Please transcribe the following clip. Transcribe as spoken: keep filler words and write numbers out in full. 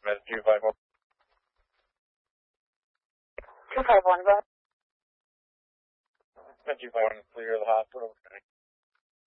Med two five one. two five one, go ahead. Med two five one, clear the hospital.